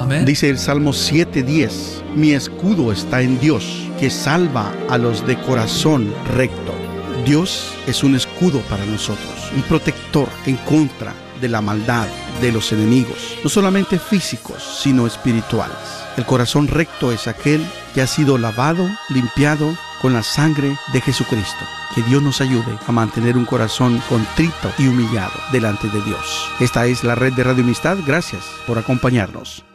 Amén. Dice el Salmo 7:10: mi escudo está en Dios, que salva a los de corazón recto. Dios es un escudo para nosotros, un protector en contra de la maldad de los enemigos, no solamente físicos, sino espirituales. El corazón recto es aquel que ha sido lavado, limpiado con la sangre de Jesucristo. Que Dios nos ayude a mantener un corazón contrito y humillado delante de Dios. Esta es la red de Radio Amistad. Gracias por acompañarnos.